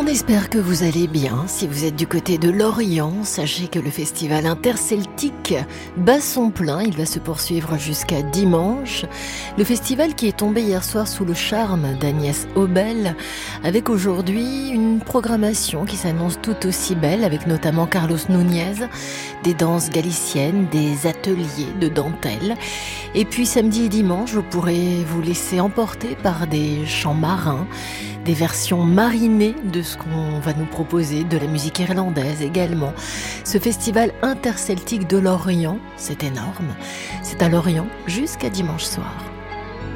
espère que vous allez bien. Si vous êtes du côté de l'Orient, sachez que le festival interceltique bat son plein. Il va se poursuivre jusqu'à dimanche. Le festival qui est tombé hier soir sous le charme d'Agnès Obel, avec aujourd'hui une programmation qui s'annonce tout aussi belle, avec notamment Carlos Núñez, des danses galiciennes, des ateliers de dentelle. Et puis samedi et dimanche, vous pourrez vous laisser emporter par des chants marins, des versions marinées de ce qu'on va nous proposer, de la musique irlandaise également. Ce festival interceltique de l'Orient, c'est énorme. C'est à l'Orient jusqu'à dimanche soir.